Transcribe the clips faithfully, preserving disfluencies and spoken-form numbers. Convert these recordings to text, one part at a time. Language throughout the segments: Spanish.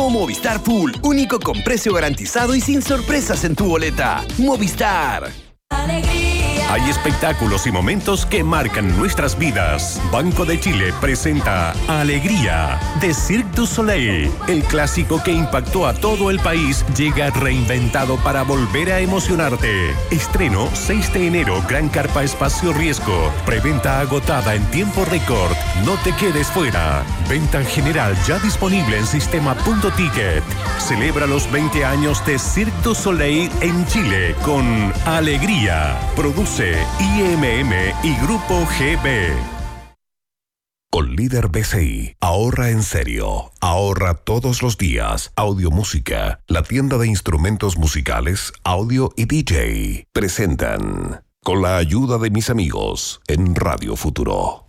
Llegó Movistar Full, único con precio garantizado y sin sorpresas en tu boleta. Movistar. Alegría. Hay espectáculos y momentos que marcan nuestras vidas. Banco de Chile presenta Alegría de Cirque du Soleil. El clásico que impactó a todo el país llega reinventado para volver a emocionarte. Estreno seis de enero, Gran Carpa Espacio Riesgo. Preventa agotada en tiempo récord. No te quedes fuera. Venta en general ya disponible en sistema punto ticket. Celebra los veinte años de Cirque du Soleil en Chile con Alegría. Produce I M M y Grupo G B. Con Líder B C I, ahorra en serio. Ahorra todos los días. Audio Música, la tienda de instrumentos musicales, audio y D J. Presentan Con la ayuda de mis amigos en Radio Futuro.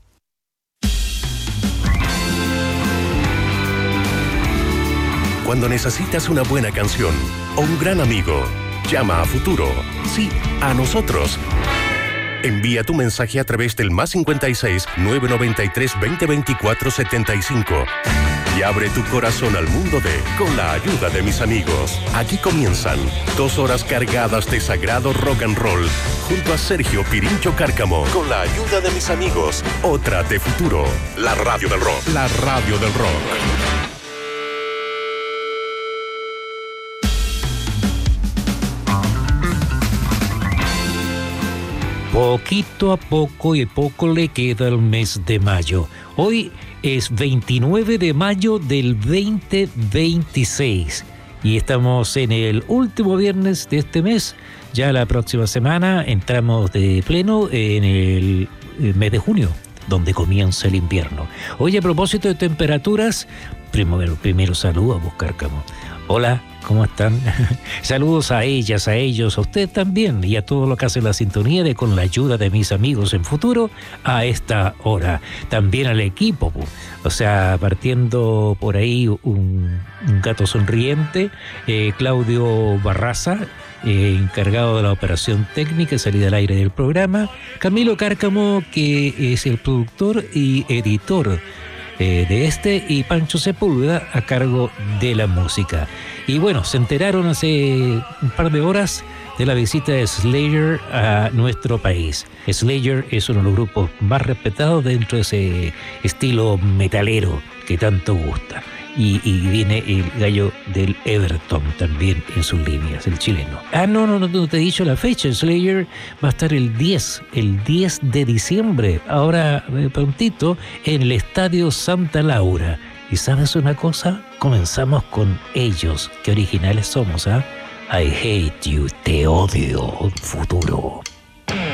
Cuando necesitas una buena canción o un gran amigo, llama a Futuro. Sí, a nosotros. Envía tu mensaje a través del más cincuenta y seis, novecientos noventa y tres, veinte veinticuatro, setenta y cinco y abre tu corazón al mundo de Con la ayuda de mis amigos. Aquí comienzan dos horas cargadas de sagrado rock and roll junto a Sergio Pirincho Cárcamo. Con la ayuda de mis amigos, otra de Futuro. La radio del rock. La radio del rock. Poquito a poco y poco le queda el mes de mayo. Hoy es veintinueve de mayo del veinte veintiséis y estamos en el último viernes de este mes. Ya la próxima semana entramos de pleno en el mes de junio, donde comienza el invierno. Hoy, a propósito de temperaturas, primero, primero saludo a vos, Cárcamo. Hola, ¿cómo están? Saludos a ellas, a ellos, a usted también y a todo lo que hace la sintonía de Con la ayuda de mis amigos en Futuro a esta hora. También al equipo, o sea, partiendo por ahí un, un gato sonriente, eh, Claudio Barraza, eh, encargado de la operación técnica y salida al aire del programa, Camilo Cárcamo, que es el productor y editor Eh, de este, y Pancho Sepúlveda a cargo de la música. Y bueno, se enteraron hace un par de horas de la visita de Slayer a nuestro país. Slayer es uno de los grupos más respetados dentro de ese estilo metalero que tanto gusta. Y, y viene el gallo del Everton también en sus líneas, el chileno. Ah, no, no, no, no te he dicho la fecha. Slayer va a estar el diez, el diez de diciembre, ahora eh, prontito, en el Estadio Santa Laura. ¿Y sabes una cosa? Comenzamos con ellos, que originales somos, ¿ah? ¿eh? I hate you, te odio, Futuro.